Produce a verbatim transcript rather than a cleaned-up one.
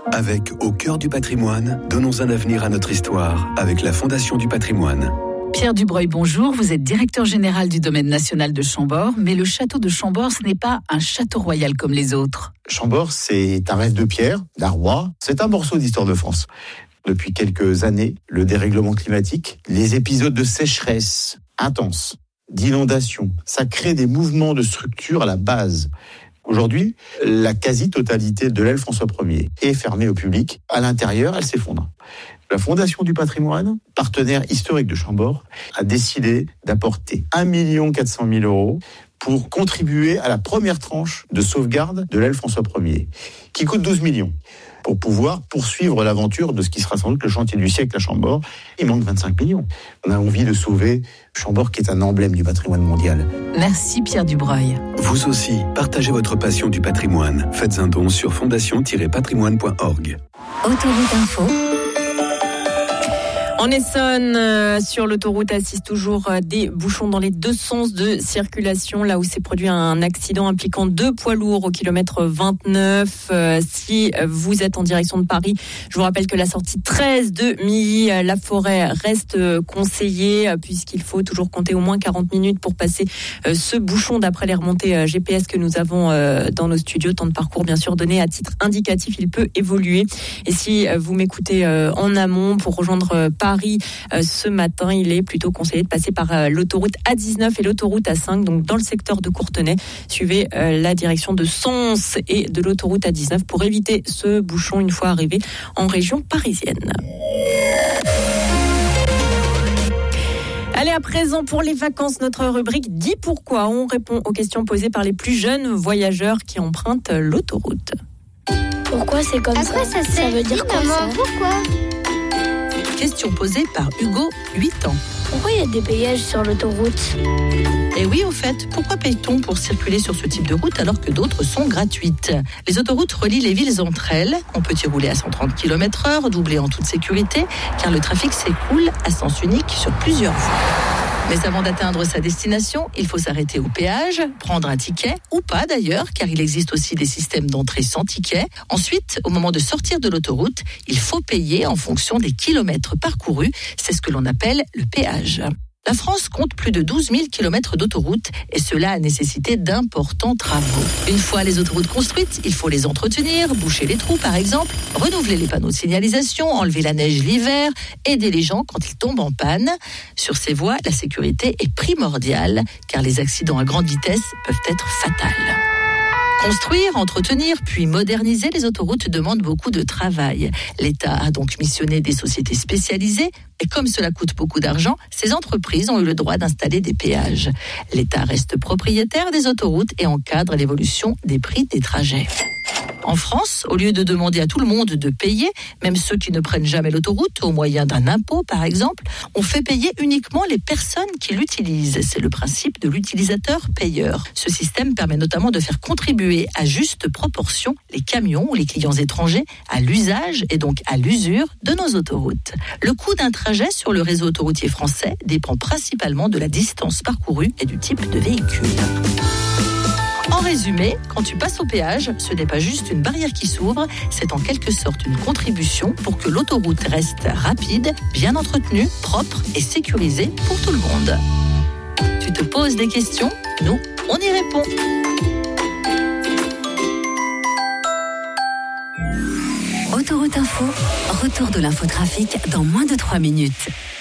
Avec Au cœur du patrimoine, donnons un avenir à notre histoire avec la Fondation du patrimoine. Pierre Dubreuil, bonjour. Vous êtes directeur général du domaine national de Chambord, mais le château de Chambord, ce n'est pas un château royal comme les autres. Chambord, c'est un rêve de pierre, d'un roi. C'est un morceau d'histoire de France. Depuis quelques années, le dérèglement climatique, les épisodes de sécheresse intense, d'inondation, ça crée des mouvements de structure à la base. Aujourd'hui, la quasi-totalité de l'aile François Ier est fermée au public. À l'intérieur, elle s'effondre. La Fondation du patrimoine, partenaire historique de Chambord, a décidé d'apporter un million quatre cent mille euros pour contribuer à la première tranche de sauvegarde de l'aile François Ier, qui coûte douze millions, pour pouvoir poursuivre l'aventure de ce qui sera sans doute le chantier du siècle à Chambord. Il manque vingt-cinq millions. On a envie de sauver Chambord, qui est un emblème du patrimoine mondial. Merci Pierre Dubreuil. Vous aussi, partagez votre passion du patrimoine. Faites un don sur fondation tiret patrimoine point org. Autoroute Info. En Essonne, euh, sur l'autoroute, assiste toujours euh, des bouchons dans les deux sens de circulation, là où s'est produit un accident impliquant deux poids lourds au kilomètre vingt-neuf. Euh, si vous êtes en direction de Paris, je vous rappelle que la sortie treize de Milly-la-Forêt reste euh, conseillée, euh, puisqu'il faut toujours compter au moins quarante minutes pour passer euh, ce bouchon, d'après les remontées euh, G P S que nous avons euh, dans nos studios. Temps de parcours, bien sûr, donné à titre indicatif, il peut évoluer. Et si euh, vous m'écoutez euh, en amont pour rejoindre euh, Paris, Paris euh, ce matin, il est plutôt conseillé de passer par euh, l'autoroute A dix-neuf et l'autoroute A cinq, donc dans le secteur de Courtenay. Suivez euh, la direction de Sens et de l'autoroute A dix-neuf pour éviter ce bouchon une fois arrivé en région parisienne. Allez, à présent, pour les vacances, notre rubrique Dis pourquoi. On répond aux questions posées par les plus jeunes voyageurs qui empruntent l'autoroute. Pourquoi c'est comme à ça? quoi ça, ça veut dire quoi ça? Pourquoi? Question posée par Hugo, huit ans. Pourquoi il y a des péages sur l'autoroute? Et oui, au fait, pourquoi paye-t-on pour circuler sur ce type de route alors que d'autres sont gratuites? Les autoroutes relient les villes entre elles. On peut y rouler à cent trente kilomètres heure, doublé en toute sécurité, car le trafic s'écoule à sens unique sur plusieurs voies. Mais avant d'atteindre sa destination, il faut s'arrêter au péage, prendre un ticket, ou pas d'ailleurs, car il existe aussi des systèmes d'entrée sans ticket. Ensuite, au moment de sortir de l'autoroute, il faut payer en fonction des kilomètres parcourus. C'est ce que l'on appelle le péage. La France compte plus de douze mille kilomètres d'autoroutes et cela a nécessité d'importants travaux. Une fois les autoroutes construites, il faut les entretenir, boucher les trous par exemple, renouveler les panneaux de signalisation, enlever la neige l'hiver, aider les gens quand ils tombent en panne. Sur ces voies, la sécurité est primordiale car les accidents à grande vitesse peuvent être fatals. Construire, entretenir, puis moderniser les autoroutes demande beaucoup de travail. L'État a donc missionné des sociétés spécialisées et comme cela coûte beaucoup d'argent, ces entreprises ont eu le droit d'installer des péages. L'État reste propriétaire des autoroutes et encadre l'évolution des prix des trajets. En France, au lieu de demander à tout le monde de payer, même ceux qui ne prennent jamais l'autoroute, au moyen d'un impôt par exemple, on fait payer uniquement les personnes qui l'utilisent. C'est le principe de l'utilisateur-payeur. Ce système permet notamment de faire contribuer à juste proportion les camions ou les clients étrangers à l'usage et donc à l'usure de nos autoroutes. Le coût d'un trajet sur le réseau autoroutier français dépend principalement de la distance parcourue et du type de véhicule. En résumé, quand tu passes au péage, ce n'est pas juste une barrière qui s'ouvre, c'est en quelque sorte une contribution pour que l'autoroute reste rapide, bien entretenue, propre et sécurisée pour tout le monde. Tu te poses des questions? Nous, on y répond. Autoroute Info, retour de l'infotrafic dans moins de trois minutes.